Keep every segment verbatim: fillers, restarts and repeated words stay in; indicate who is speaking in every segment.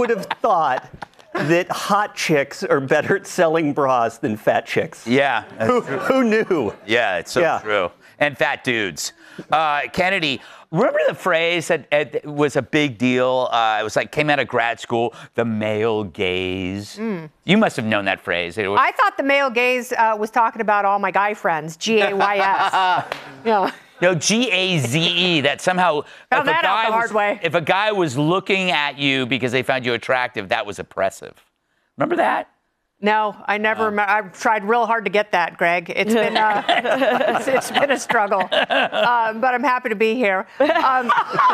Speaker 1: would have thought that hot chicks are better at selling bras than fat chicks?
Speaker 2: Yeah.
Speaker 1: Who, who knew?
Speaker 2: Yeah, it's so
Speaker 1: yeah.
Speaker 2: true. And fat dudes. Uh, Kennedy, remember the phrase that uh, was a big deal? Uh, it was like, came out of grad school, the male gaze. Mm. You must have known that phrase. It was-
Speaker 3: I thought the male gaze uh, was talking about all my guy friends, G A Y S. Yeah.
Speaker 2: No, G A Z E, that somehow,
Speaker 3: Found
Speaker 2: if,
Speaker 3: that
Speaker 2: a guy
Speaker 3: out the hard
Speaker 2: was,
Speaker 3: way.
Speaker 2: if a guy was looking at you because they found you attractive, that was oppressive. Remember that?
Speaker 3: No, I never.
Speaker 2: Oh.
Speaker 3: Remember, I've tried real hard to get that, Greg. It's been uh, it's, it's been a struggle, um, but I'm happy to be here. Um,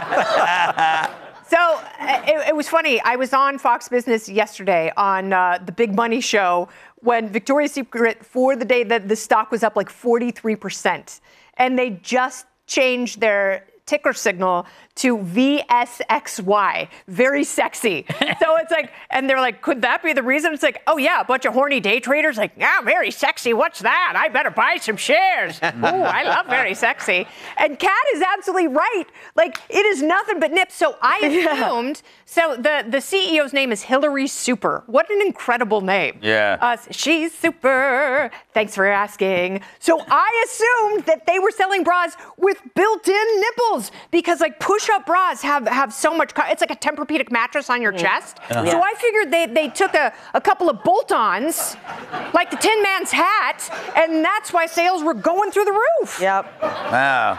Speaker 3: so it, it was funny. I was on Fox Business yesterday on uh, the Big Money Show when Victoria's Secret, for the day that the stock was up like forty-three percent, and they just changed their ticker signal to V S X Y, very sexy. So it's like, and they're like, could that be the reason? It's like, oh yeah, a bunch of horny day traders like, yeah, very sexy, what's that? I better buy some shares. Ooh, I love very sexy. And Kat is absolutely right. Like, it is nothing but nips. So I assumed, yeah. so the, the C E O's name is Hillary Super. What an incredible name.
Speaker 2: Yeah.
Speaker 3: Uh, she's super. Thanks for asking. So I assumed that they were selling bras with built-in nipples because like push Push-up bras have, have so much, it's like a Tempur-Pedic mattress on your chest. Uh-huh. So I figured they, they took a, a couple of bolt-ons, like the Tin Man's hat, and that's why sales were going through the roof.
Speaker 4: Yep.
Speaker 2: Wow.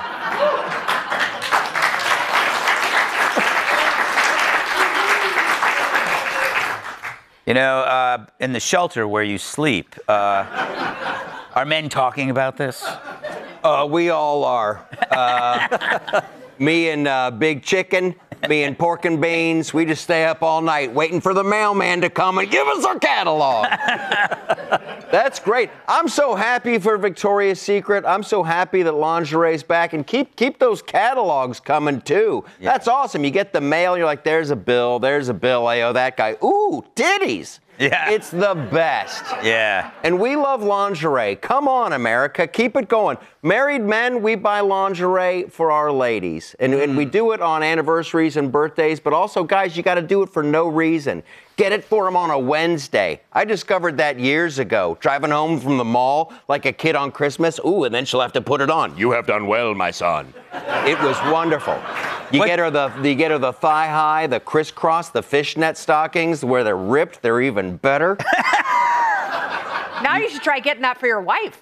Speaker 2: You know, uh, in the shelter where you sleep, uh, are men talking about this?
Speaker 5: Uh, we all are. Uh, Me and uh, Big Chicken, me and Pork and Beans, we just stay up all night waiting for the mailman to come and give us our catalog. That's great. I'm so happy for Victoria's Secret. I'm so happy that lingerie's back, and keep keep those catalogs coming too. Yeah. That's awesome. You get the mail, you're like, there's a bill, there's a bill. I owe that guy. Ooh, titties.
Speaker 2: Yeah.
Speaker 5: It's the best.
Speaker 2: Yeah.
Speaker 5: And we love lingerie. Come on, America. Keep it going. Married men, we buy lingerie for our ladies. And, mm. and we do it on anniversaries and birthdays. But also, guys, you got to do it for no reason. Get it for them on a Wednesday. I discovered that years ago. Driving home from the mall like a kid on Christmas. Ooh, and then she'll have to put it on. You have done well, my son. It was wonderful. You what? get her the you get her the thigh high, the crisscross, the fishnet stockings where they're ripped. They're even better.
Speaker 3: Now you should try getting that for your wife.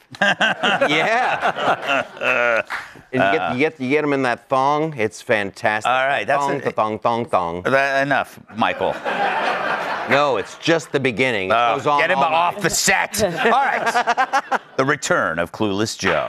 Speaker 5: Yeah. And you, get, you get you get them in that thong. It's fantastic.
Speaker 2: All right, that's
Speaker 5: thong,
Speaker 2: a,
Speaker 5: thong, thong, thong.
Speaker 2: That, enough, Michael.
Speaker 5: No, it's just the beginning. It
Speaker 2: uh,
Speaker 5: goes on
Speaker 2: get him
Speaker 5: all
Speaker 2: off
Speaker 5: night.
Speaker 2: the set. All right. The return of Clueless Joe.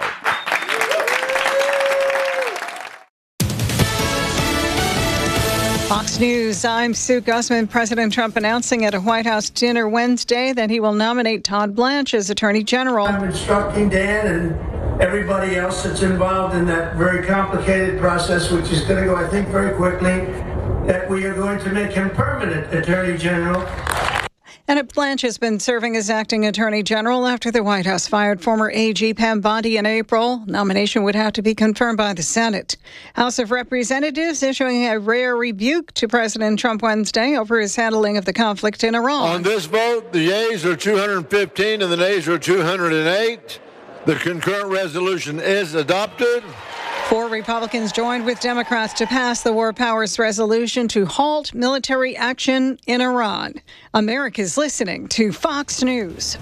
Speaker 6: Fox News, I'm Sue Gussman. President Trump announcing at a White House dinner Wednesday that he will nominate Todd Blanche as Attorney General.
Speaker 7: I'm instructing Dan and everybody else that's involved in that very complicated process, which is going to go, I think, very quickly, that we are going to make him permanent Attorney General.
Speaker 6: And Blanche has been serving as acting Attorney General after the White House fired former A G Pam Bondi in April. Nomination would have to be confirmed by the Senate. House of Representatives issuing a rare rebuke to President Trump Wednesday over his handling of the conflict in Iran.
Speaker 8: On this vote, the yeas are two hundred fifteen and the nays are two hundred eight. The concurrent resolution is adopted.
Speaker 6: Four Republicans joined with Democrats to pass the War Powers Resolution to halt military action in Iran. America's listening to Fox News.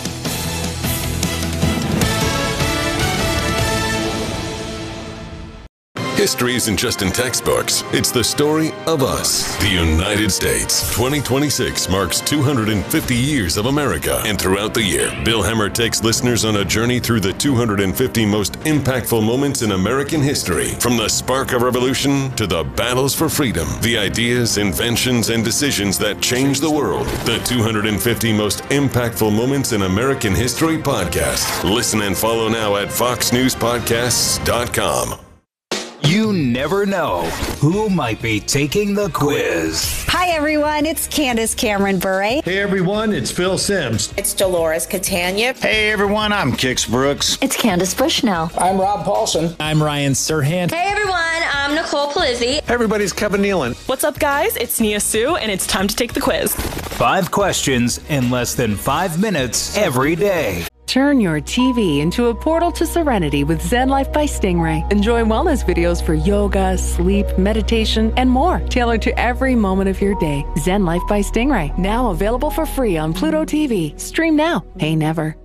Speaker 9: History isn't just in textbooks. It's the story of us. The United States. twenty twenty-six marks two hundred fifty years of America. And throughout the year, Bill Hemmer takes listeners on a journey through the two hundred fifty most impactful moments in American history. From the spark of revolution to the battles for freedom. The ideas, inventions, and decisions that changed the world. The two hundred fifty most impactful moments in American history podcast. Listen and follow now at fox news podcasts dot com.
Speaker 10: You never know who might be taking the quiz.
Speaker 11: Hi, everyone. It's Candace Cameron Bure.
Speaker 12: Hey, everyone. It's Phil Simms.
Speaker 13: It's Dolores Catania.
Speaker 14: Hey, everyone. I'm Kix Brooks.
Speaker 15: It's Candace Bushnell.
Speaker 16: I'm Rob Paulson.
Speaker 17: I'm Ryan Serhant.
Speaker 18: Hey, everyone. I'm
Speaker 4: I'm Nicole Palizzi.
Speaker 12: Everybody's Kevin Nealon.
Speaker 13: What's up, guys? It's Nia Sue, and it's time to take the quiz.
Speaker 10: Five questions in less than five minutes every day.
Speaker 14: Turn your T V into a portal to serenity with Zen Life by Stingray. Enjoy wellness videos for yoga, sleep, meditation, and more, tailored to every moment of your day. Zen Life by Stingray, now available for free on Pluto T V. Stream now, pay never.